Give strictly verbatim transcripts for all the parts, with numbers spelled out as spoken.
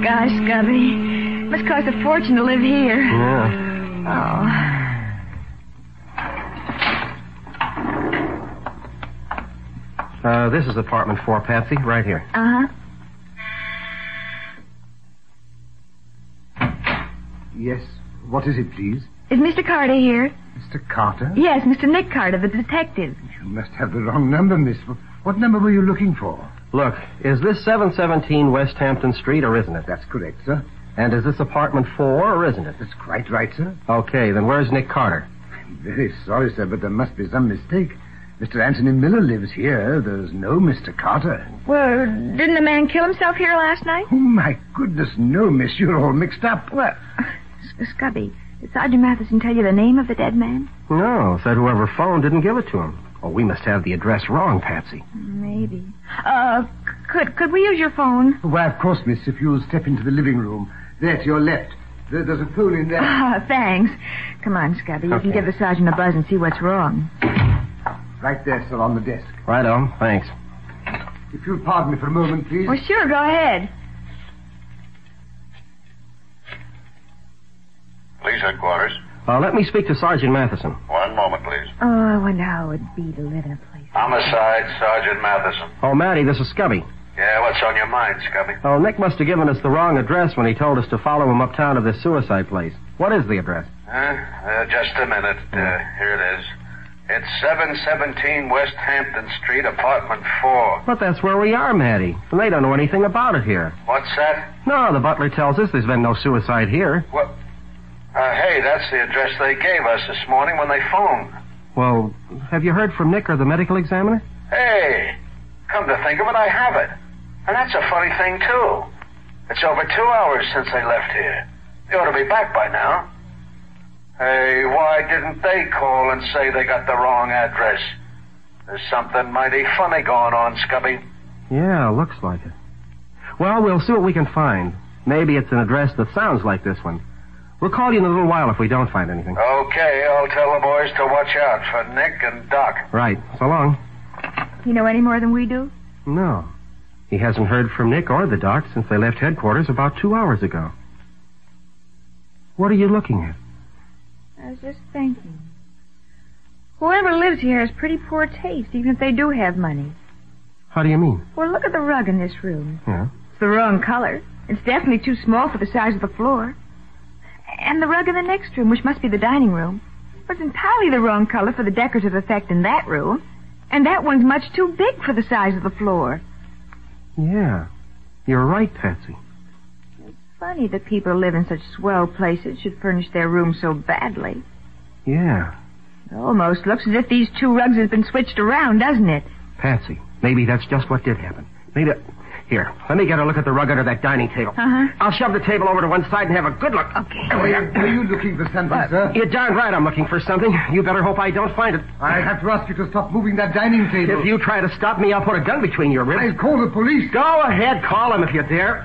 Gosh, Scubby. Must cost a fortune to live here. Yeah. Oh. Uh, this is apartment four, Patsy, right here. Uh-huh. Yes. What is it, please? Is Mister Carter here? Mister Carter? Yes, Mister Nick Carter, the detective. You must have the wrong number, miss. What number were you looking for? Look, is this seven seventeen West Hampton Street, or isn't it? That's correct, sir. And is this apartment four, or isn't it? That's quite right, sir. Okay, then where's Nick Carter? I'm very sorry, sir, but there must be some mistake. Mister Anthony Miller lives here. There's no Mister Carter. Well, didn't the man kill himself here last night? Oh, my goodness, no, miss. You're all mixed up. Well, S- Scubby, did Sergeant Matheson tell you the name of the dead man? No, said whoever phoned didn't give it to him. Oh, we must have the address wrong, Patsy. Maybe. Uh, could could we use your phone? Why, of course, miss, if you'll step into the living room. There, to your left. There, there's a phone in there. Ah, thanks. Come on, Scubby. You Okay. can give the sergeant a buzz and see what's wrong. Right there, sir, on the desk. Right on, thanks. If you'll pardon me for a moment, please. Well, sure, go ahead. Police headquarters. Uh, let me speak to Sergeant Matheson. One moment, please. Oh, I wonder how it would be to live in a place. Homicide, Sergeant Matheson. Oh, Matty, this is Scubby. Yeah, what's on your mind, Scubby? Oh, Nick must have given us the wrong address when he told us to follow him uptown to this suicide place. What is the address? Huh? Uh, just a minute. Uh, here it is. It's seven seventeen West Hampton Street, apartment four. But that's where we are, Matty. And they don't know anything about it here. What's that? No, the butler tells us there's been no suicide here. What? Uh, hey, that's the address they gave us this morning when they phoned. Well, have you heard from Nick or the medical examiner? Hey, come to think of it, I have it. And that's a funny thing, too. It's over two hours since they left here. They ought to be back by now. Hey, why didn't they call and say they got the wrong address? There's something mighty funny going on, Scubby. Yeah, looks like it. Well, we'll see what we can find. Maybe it's an address that sounds like this one. We'll call you in a little while if we don't find anything. Okay, I'll tell the boys to watch out for Nick and Doc. Right. So long. You know any more than we do? No. He hasn't heard from Nick or the doc since they left headquarters about two hours ago. What are you looking at? I was just thinking. Whoever lives here has pretty poor taste, even if they do have money. How do you mean? Well, look at the rug in this room. Yeah. It's the wrong color. It's definitely too small for the size of the floor. And the rug in the next room, which must be the dining room, was entirely the wrong color for the decorative effect in that room. And that one's much too big for the size of the floor. Yeah. You're right, Patsy. It's funny that people who live in such swell places should furnish their rooms so badly. Yeah. It almost looks as if these two rugs have been switched around, doesn't it? Patsy, maybe that's just what did happen. Maybe... Here, let me get a look at the rug under that dining table. Uh-huh. I'll shove the table over to one side and have a good look. Okay. Are you, are you looking for something, sir? You're darn right I'm looking for something. You better hope I don't find it. I have to ask you to stop moving that dining table. If you try to stop me, I'll put a gun between your ribs. I'll call the police. Go ahead, call him if you dare.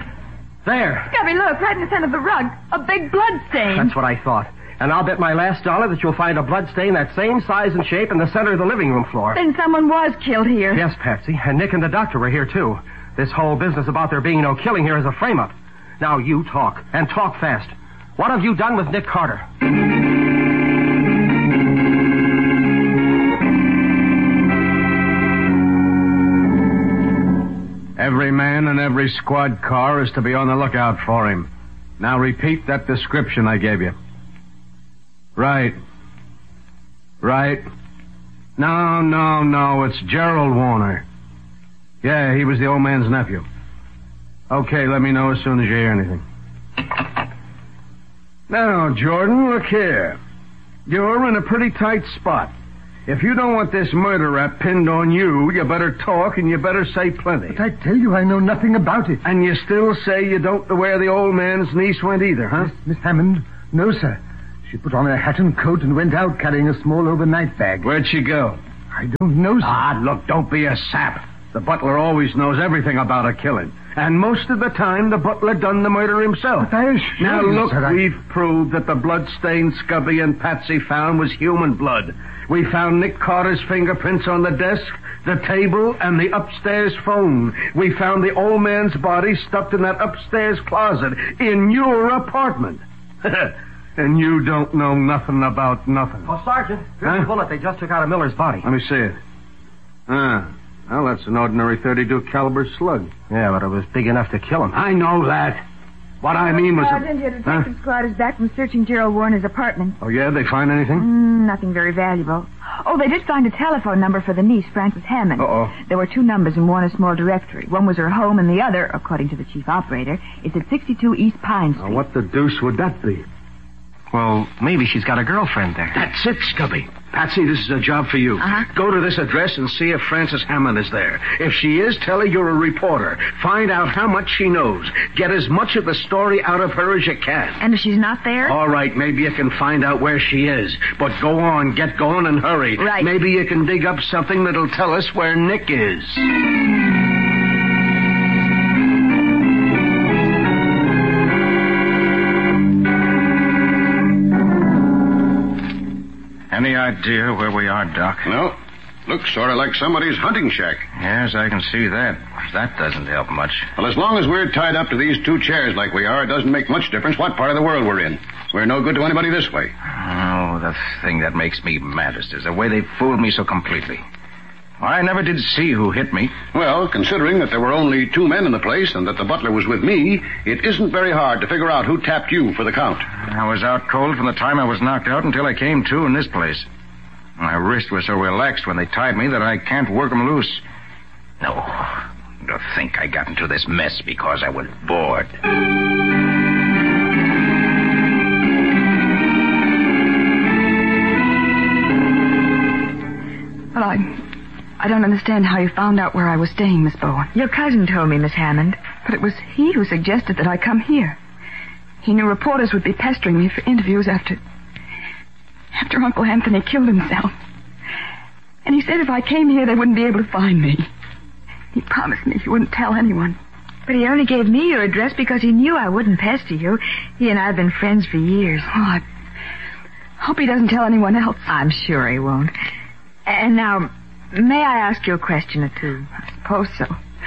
There. Scubby, look, right in the center of the rug. A big blood stain. That's what I thought. And I'll bet my last dollar that you'll find a blood stain that same size and shape in the center of the living room floor. Then someone was killed here. Yes, Patsy. And Nick and the doctor were here, too. This whole business about there being no killing here is a frame-up. Now you talk, and talk fast. What have you done with Nick Carter? Every man in every squad car is to be on the lookout for him. Now repeat that description I gave you. Right. Right. No, no, no, it's Gerald Warner. Yeah, he was the old man's nephew. Okay, let me know as soon as you hear anything. Now, Jordan, look here. You're in a pretty tight spot. If you don't want this murder rap pinned on you, you better talk and you better say plenty. But I tell you, I know nothing about it. And you still say you don't know where the old man's niece went either, huh? Miss, Miss Hammond? No, sir. She put on her hat and coat and went out carrying a small overnight bag. Where'd she go? I don't know, sir. Ah, look, don't be a sap. The butler always knows everything about a killing. And most of the time, the butler done the murder himself. But I assure Now, you, look, sir, I- we've proved that the blood-stained Scubby and Patsy found was human blood. We found Nick Carter's fingerprints on the desk, the table, and the upstairs phone. We found the old man's body stuffed in that upstairs closet in your apartment. And you don't know nothing about nothing. Oh, Sergeant, here's Huh? the bullet they just took out of Miller's body. Let me see it. Ah, well, that's an ordinary thirty-two caliber slug. Yeah, but it was big enough to kill him. I know that. What I mean was... Sergeant, your detective squad is back from searching Gerald Warner's apartment. Oh, yeah? They find anything? Mm, nothing very valuable. Oh, they did find a telephone number for the niece, Frances Hammond. Uh-oh. There were two numbers in Warner's small directory. One was her home, and the other, according to the chief operator, is at sixty-two East Pine Street. Now, what the deuce would that be? Well, maybe she's got a girlfriend there. That's it, Scubby. Patsy, this is a job for you. Uh-huh. Go to this address and see if Frances Hammond is there. If she is, tell her you're a reporter. Find out how much she knows. Get as much of the story out of her as you can. And if she's not there? All right, maybe you can find out where she is. But go on, get going and hurry. Right. Maybe you can dig up something that'll tell us where Nick is. Any idea where we are, Doc? No. Looks sort of like somebody's hunting shack. Yes, I can see that. That doesn't help much. Well, as long as we're tied up to these two chairs like we are, it doesn't make much difference what part of the world we're in. We're no good to anybody this way. Oh, the thing that makes me maddest is the way they fooled me so completely. I never did see who hit me. Well, considering that there were only two men in the place and that the butler was with me, it isn't very hard to figure out who tapped you for the count. I was out cold from the time I was knocked out until I came to in this place. My wrist was so relaxed when they tied me that I can't work 'em loose. No, to think I got into this mess because I was bored. Well, I... I don't understand how you found out where I was staying, Miss Bowen. Your cousin told me, Miss Hammond. But it was he who suggested that I come here. He knew reporters would be pestering me for interviews after... after Uncle Anthony killed himself. And he said if I came here, they wouldn't be able to find me. He promised me he wouldn't tell anyone. But he only gave me your address because he knew I wouldn't pester you. He and I have been friends for years. Oh, I hope he doesn't tell anyone else. I'm sure he won't. And now, may I ask you a question or two? I suppose so.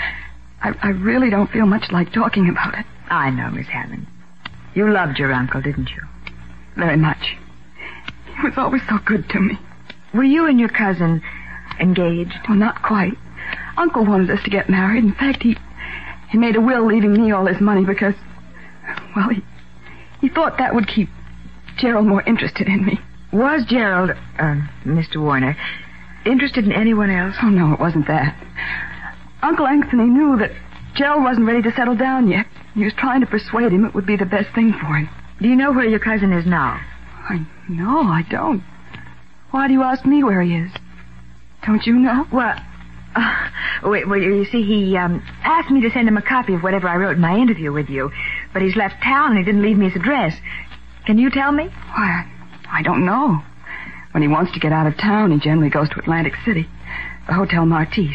I, I really don't feel much like talking about it. I know, Miss Hammond. You loved your uncle, didn't you? Very much. He was always so good to me. Were you and your cousin engaged? Well, not quite. Uncle wanted us to get married. In fact, he he made a will leaving me all his money because, well, he, he thought that would keep Gerald more interested in me. Was Gerald, uh, Mister Warner, interested in anyone else? Oh, no, it wasn't that. Uncle Anthony knew that Gerald wasn't ready to settle down yet. He was trying to persuade him it would be the best thing for him. Do you know where your cousin is now? I No, I don't. Why do you ask me where he is? Don't you know? Well, uh, wait, well, you see, he um, asked me to send him a copy of whatever I wrote in my interview with you, but he's left town and he didn't leave me his address. Can you tell me? Why, I, I don't know. When he wants to get out of town, he generally goes to Atlantic City, the Hotel Martise,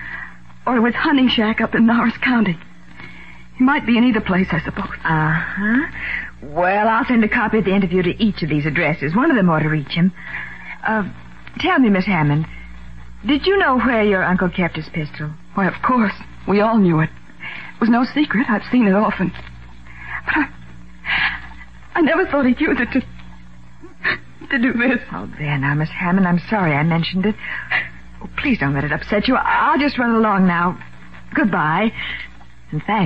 or to his hunting shack up in Norris County. He might be in either place, I suppose. Uh-huh. Well, I'll send a copy of the interview to each of these addresses. One of them ought to reach him. Uh, tell me, Miss Hammond, did you know where your uncle kept his pistol? Why, of course. We all knew it. It was no secret. I've seen it often. But I... I never thought he'd use it to... to do this. Oh, there now, Miss Hammond. I'm sorry I mentioned it. Oh, please don't let it upset you. I'll just run along now. Goodbye. And thanks.